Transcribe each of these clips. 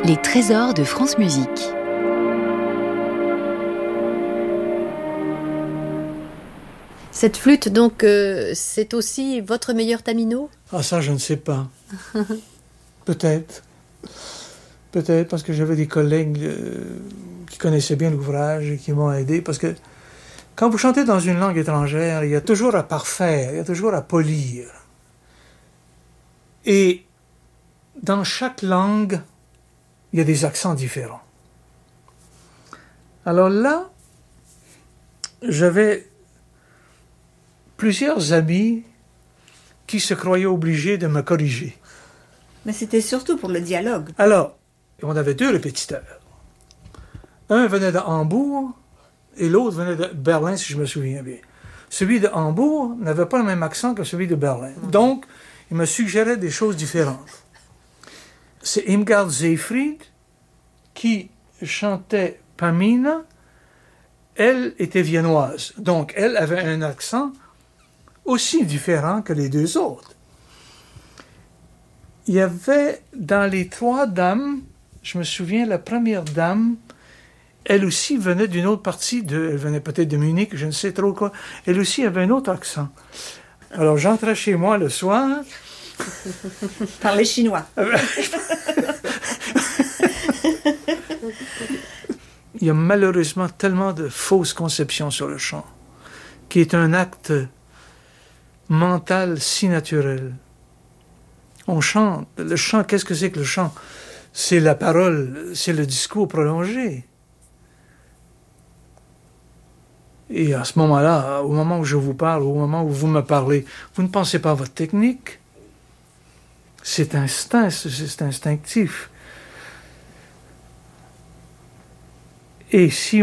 Les trésors de France Musique. Cette flûte, donc, c'est aussi votre meilleur tamino ? Ah, ça, je ne sais pas. Peut-être. Peut-être parce que j'avais des collègues qui connaissaient bien l'ouvrage et qui m'ont aidé. Parce que quand vous chantez dans une langue étrangère, il y a toujours à parfaire, il y a toujours à polir. Et dans chaque langue, il y a des accents différents. Alors là, j'avais plusieurs amis qui se croyaient obligés de me corriger. Mais c'était surtout pour le dialogue. Alors, on avait deux répétiteurs. Un venait de Hambourg et l'autre venait de Berlin, si je me souviens bien. Celui de Hambourg n'avait pas le même accent que celui de Berlin. Donc, il me suggérait des choses différentes. C'est Irmgard Seefried qui chantait Pamina. Elle était viennoise. Donc, elle avait un accent aussi différent que les deux autres. Il y avait dans les trois dames, je me souviens, la première dame, elle aussi venait d'une autre partie, elle venait peut-être de Munich, je ne sais trop quoi. Elle aussi avait un autre accent. Alors j'entrais chez moi le soir. Parler chinois. Il y a malheureusement tellement de fausses conceptions sur le chant, qui est un acte mental si naturel. On chante. Le chant, qu'est-ce que c'est que le chant? C'est la parole, c'est le discours prolongé. Et à ce moment-là, au moment où je vous parle, au moment où vous me parlez, vous ne pensez pas à votre technique. C'est instinct, c'est instinctif. Et si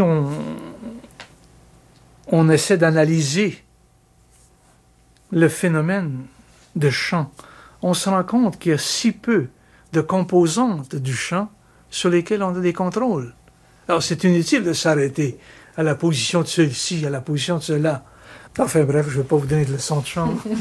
on essaie d'analyser le phénomène de chant, on se rend compte qu'il y a si peu de composantes du chant sur lesquelles on a des contrôles. Alors c'est inutile de s'arrêter à la position de celui-ci, à la position de cela. Enfin bref, je ne vais pas vous donner de leçons de chant.